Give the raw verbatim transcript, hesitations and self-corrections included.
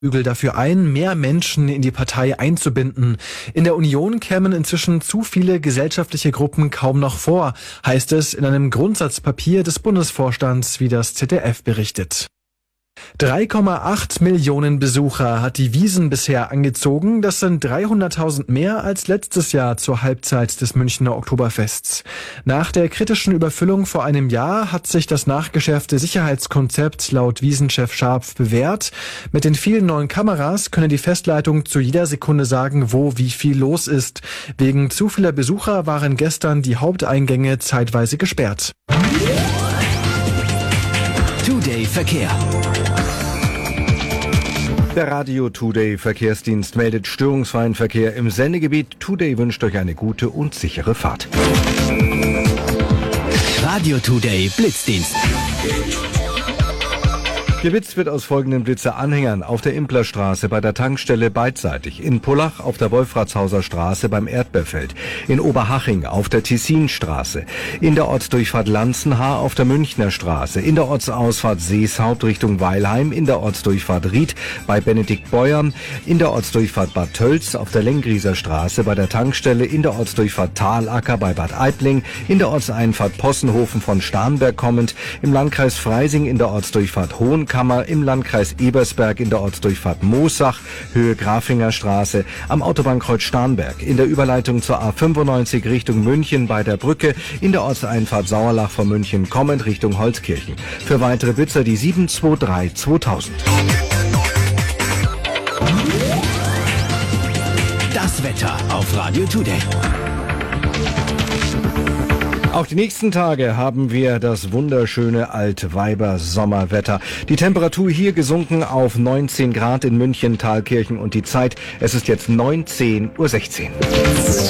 Bügel dafür ein, mehr Menschen in die Partei einzubinden. In der Union kämen inzwischen zu viele gesellschaftliche Gruppen kaum noch vor, heißt es in einem Grundsatzpapier des Bundesvorstands, wie das Z D F berichtet. drei Komma acht Millionen Besucher hat die Wiesn bisher angezogen. Das sind dreihunderttausend mehr als letztes Jahr zur Halbzeit des Münchner Oktoberfests. Nach der kritischen Überfüllung vor einem Jahr hat sich das nachgeschärfte Sicherheitskonzept laut Wiesn-Chef Scharpf bewährt. Mit den vielen neuen Kameras könne die Festleitung zu jeder Sekunde sagen, wo wie viel los ist. Wegen zu vieler Besucher waren gestern die Haupteingänge zeitweise gesperrt. Today Verkehr. Der Radio Today Verkehrsdienst meldet störungsfreien Verkehr im Sendegebiet. Today wünscht euch eine gute und sichere Fahrt. Radio Today Blitzdienst. Geblitzt wird aus folgenden Blitzeranhängern: auf der Implerstraße bei der Tankstelle beidseitig, in Pullach auf der Wolfratshauser Straße beim Erdbeerfeld, in Oberhaching auf der Tessinstraße, in der Ortsdurchfahrt Lanzenhaar auf der Münchner Straße, in der Ortsausfahrt Seeshaupt Richtung Weilheim, in der Ortsdurchfahrt Ried bei Benedikt Beuern, in der Ortsdurchfahrt Bad Tölz auf der Lengrieser Straße bei der Tankstelle, in der Ortsdurchfahrt Talacker bei Bad Aibling, in der Ortseinfahrt Possenhofen von Starnberg kommend, im Landkreis Freising in der Ortsdurchfahrt Hohenkammer, im Landkreis Ebersberg in der Ortsdurchfahrt Moosach, Höhe Grafinger Straße, am Autobahnkreuz Starnberg, in der Überleitung zur A fünfundneunzig Richtung München bei der Brücke, in der Ortseinfahrt Sauerlach von München kommend Richtung Holzkirchen. Für weitere Blitzer die sieben zwei drei zweitausend. Das Wetter auf Radio Today. Auch die nächsten Tage haben wir das wunderschöne Altweiber-Sommerwetter. Die Temperatur hier gesunken auf neunzehn Grad in München, Thalkirchen und die Zeit. Es ist jetzt neunzehn Uhr sechzehn.